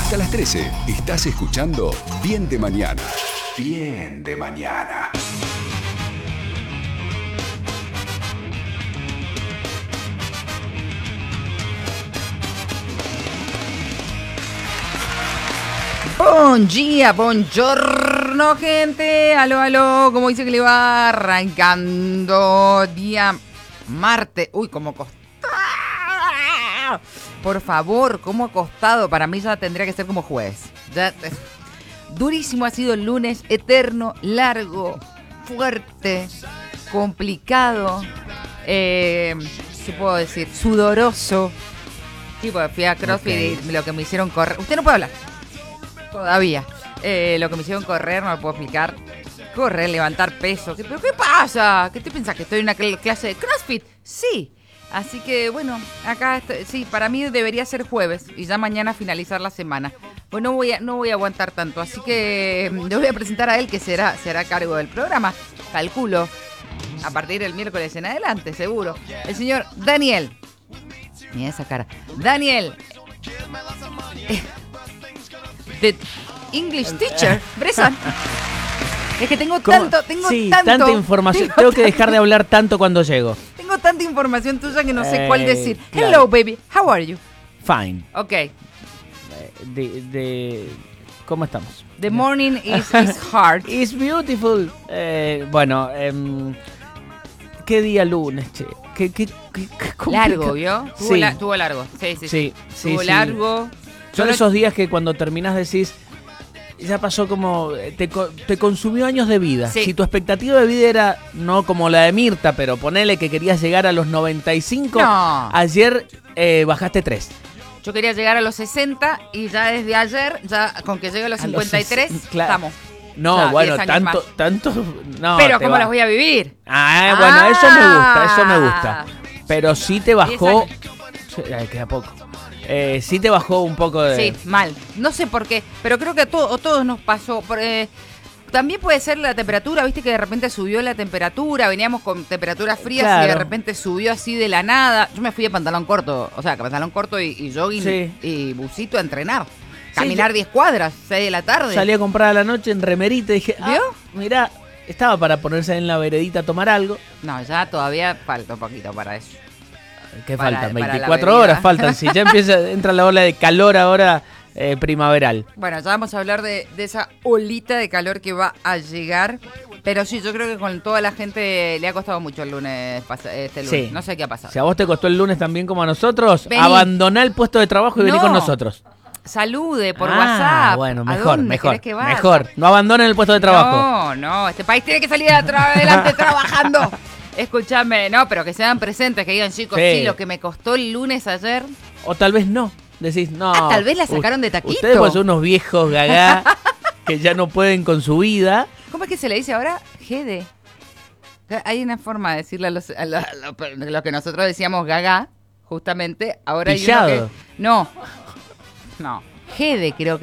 Hasta las 13 estás escuchando Bien de Mañana. Bien de Mañana. Buen día, buongiorno, gente. Aló, aló. ¿Cómo dice que le va? Arrancando día martes. Uy, cómo costado. Por favor, cómo ha costado. Para mí ya tendría que ser como jueves. Ya, durísimo ha sido el lunes. Eterno, largo, fuerte, complicado. ¿Qué puedo decir? Sudoroso. Tipo, fui a CrossFit y lo que me hicieron correr. Usted no puede hablar. Todavía. Lo que me hicieron correr, no lo puedo explicar. Correr, levantar peso. ¿Pero qué pasa? ¿Qué te pensás? ¿Que estoy en una clase de CrossFit? Sí. Así que, bueno, acá estoy, sí, para mí debería ser jueves y ya mañana finalizar la semana. Pues no voy a aguantar tanto. Así que le voy a presentar a él, que será a cargo del programa. Calculo. A partir del miércoles en adelante, seguro. El señor Daniel. Mira esa cara. Daniel. The English teacher, Bressan. Es que tengo tanta información. Tengo que dejar de hablar tanto cuando llego. Tengo tanta información tuya que no sé cuál decir. Claro. Hello, baby. How are you? Fine. Ok. ¿Cómo estamos? The morning is hard. It's beautiful. Bueno, ¿qué día lunes, che? ¿Qué largo, ¿vio? Sí. Tuvo largo. Sí. Tuvo Sí. largo. Son esos días que cuando terminás decís, ya pasó como, te consumió años de vida. Sí. Si tu expectativa de vida era, no como la de Mirta, pero ponele que querías llegar a los 95, no. Ayer bajaste 3. Yo quería llegar a los 60 y ya desde ayer, ya con que llegue a los 53, claro. estamos. No, ya, bueno, tanto, no. Pero ¿cómo las voy a vivir? Bueno, eso me gusta. Pero sí te bajó, queda poco. Sí te bajó un poco de... Sí, mal. No sé por qué, pero creo que a todos nos pasó. También puede ser la temperatura, viste que de repente subió la temperatura, veníamos con temperaturas frías, claro. Y de repente subió así de la nada. Yo me fui de pantalón corto, y jogging, sí. Y busito a entrenar. Caminar 10 cuadras, 6 de la tarde. Salí a comprar a la noche en remerita y dije, mirá, estaba para ponerse en la veredita a tomar algo. No, ya todavía falta un poquito para eso. ¿Qué faltan? 24 horas faltan. Si ya entra la ola de calor ahora primaveral. Bueno, ya vamos a hablar de esa olita de calor que va a llegar. Pero sí, yo creo que con toda la gente le ha costado mucho el lunes. Sí. No sé qué ha pasado. Si a vos te costó el lunes también como a nosotros, vení. Abandoná el puesto de trabajo y vení con nosotros. Salude por WhatsApp. Bueno, mejor. No abandonen el puesto de trabajo. No, este país tiene que salir adelante trabajando. Escúchame, no, pero que sean presentes, que digan, chicos, sí, lo que me costó el lunes ayer. O tal vez no. Decís, no. Tal vez la sacaron de taquito. Ustedes pues son unos viejos gagá que ya no pueden con su vida. ¿Cómo es que se le dice ahora? Gede. Hay una forma de decirle a lo que nosotros decíamos gagá, justamente. Ahora Pillado. hay uno que... No. Gede creo que